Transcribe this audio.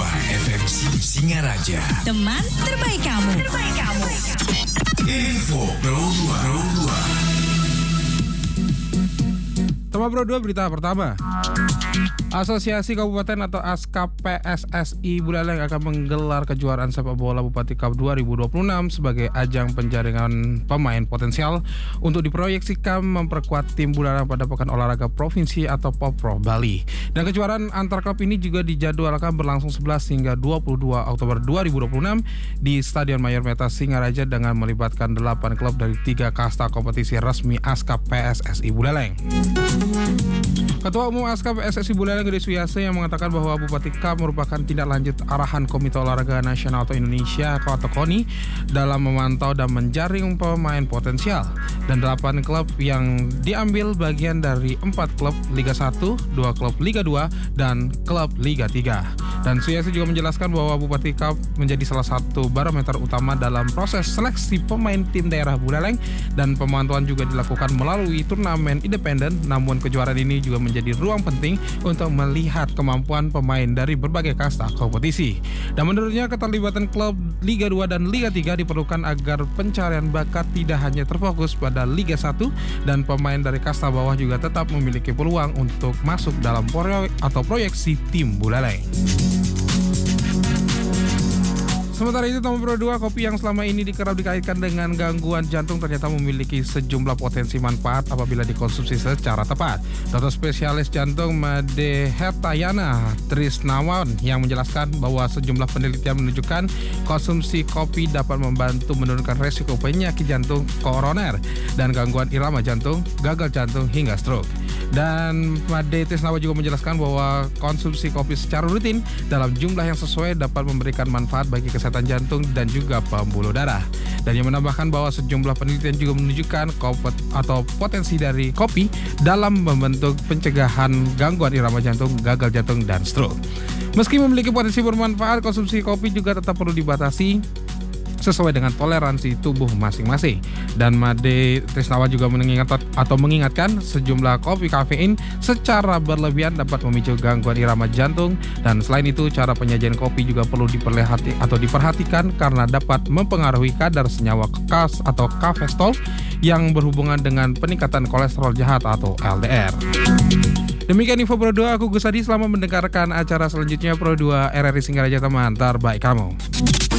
FM Singaraja. Teman terbaik kamu. Info Pro 2. Teman Pro 2 berita pertama. Asosiasi Kabupaten atau ASKAP PSSI Buleleng akan menggelar kejuaraan sepak bola Bupati Cup 2026 sebagai ajang penjaringan pemain potensial untuk diproyeksikan memperkuat tim Buleleng pada Pekan Olahraga Provinsi atau Popro Bali. Dan kejuaraan antar klub ini juga dijadwalkan berlangsung 11 hingga 22 Oktober 2026 di Stadion Mayor Meta Singaraja dengan melibatkan 8 klub dari 3 kasta kompetisi resmi ASKAP PSSI Buleleng. Ketua Umum ASKAP PSSI Buleleng Gede Suyase yang mengatakan bahwa Bupati Cup merupakan tindak lanjut arahan Komite Olahraga Nasional atau Indonesia atau KONI dalam memantau dan menjaring pemain potensial. Dan 8 klub yang diambil bagian dari 4 klub Liga 1, 2 klub Liga 2, dan klub Liga 3. Dan Suyase juga menjelaskan bahwa Bupati Cup menjadi salah satu barometer utama dalam proses seleksi pemain tim daerah Buleleng dan pemantauan juga dilakukan melalui turnamen independen. Namun kejuaraan ini juga menjadi ruang penting untuk melihat kemampuan pemain dari berbagai kasta kompetisi. Dan menurutnya keterlibatan klub Liga 2 dan Liga 3 diperlukan agar pencarian bakat tidak hanya terfokus pada Liga 1 dan pemain dari kasta bawah juga tetap memiliki peluang untuk masuk dalam proyeksi tim Buleleng. Sementara itu, Teman Pro 2, kopi yang selama ini kerap dikaitkan dengan gangguan jantung ternyata memiliki sejumlah potensi manfaat apabila dikonsumsi secara tepat. Dokter spesialis jantung Made Hetayana Trisnawan yang menjelaskan bahwa sejumlah penelitian menunjukkan konsumsi kopi dapat membantu menurunkan resiko penyakit jantung koroner dan gangguan irama jantung, gagal jantung hingga stroke. Dan Made Trisnawan juga menjelaskan bahwa konsumsi kopi secara rutin dalam jumlah yang sesuai dapat memberikan manfaat bagi kesehatan jantung dan juga pembuluh darah. Dan yang menambahkan bahwa sejumlah penelitian juga menunjukkan potensi dari kopi dalam membentuk pencegahan gangguan irama jantung, gagal jantung, dan stroke. Meski memiliki potensi bermanfaat, konsumsi kopi juga tetap perlu dibatasi sesuai dengan toleransi tubuh masing-masing. Dan Made Trisnawan juga mengingatkan sejumlah kopi kafein secara berlebihan dapat memicu gangguan irama jantung. Dan selain itu, cara penyajian kopi juga perlu diperhatikan karena dapat mempengaruhi kadar senyawa kas atau kafestol yang berhubungan dengan peningkatan kolesterol jahat atau LDR. Demikian info Pro 2, aku Gus Adi. Selamat mendengarkan acara selanjutnya Pro 2 RRI Singaraja, teman terbaik kamu.